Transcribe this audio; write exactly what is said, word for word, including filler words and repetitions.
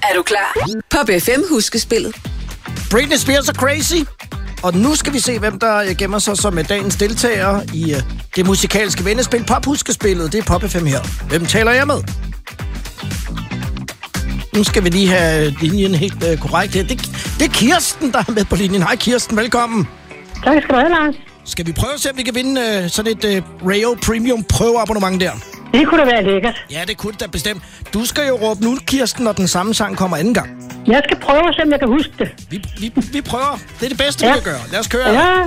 Er du klar? Pop F M huskespillet. Britney Spears er crazy. Og nu skal vi se, hvem der gemmer sig som dagens deltager i uh, det musikalske vendespil Pop Huskespillet. Det er Pop F M her. Hvem taler jeg med? Nu skal vi lige have linjen helt uh, korrekt her. Det, det er Kirsten, der er med på linjen. Hej Kirsten, velkommen. Tak skal du have, Lars. Skal vi prøve at se, om vi kan vinde uh, sådan et uh, Rayo Premium prøveabonnement der? Det kunne da være lækkert. Ja, det kunne det da bestemt. Du skal jo råbe nu, Kirsten, når den samme sang kommer anden gang. Jeg skal prøve at se, om jeg kan huske det. Vi, vi, vi prøver. Det er det bedste, ja. vi kan gøre. Lad os køre. Ja.